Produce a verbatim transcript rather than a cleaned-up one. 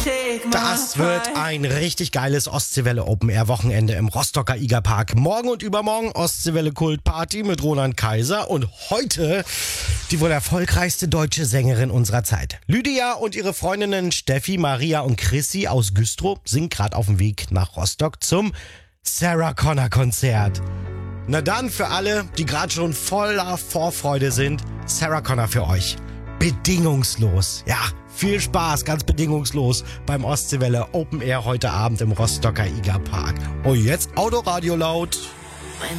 Das wird ein richtig geiles Ostseewelle Open Air Wochenende im Rostocker Igerpark. Morgen und übermorgen Ostseewelle Kult Party mit Roland Kaiser und heute die wohl erfolgreichste deutsche Sängerin unserer Zeit. Lydia und ihre Freundinnen Steffi, Maria und Chrissy aus Güstrow sind gerade auf dem Weg nach Rostock zum Sarah Connor Konzert. Na dann für alle, die gerade schon voller Vorfreude sind, Sarah Connor für euch. Bedingungslos. Ja, viel Spaß, ganz bedingungslos beim Ostseewelle Open Air heute Abend im Rostocker Igerpark. Und jetzt Autoradio laut.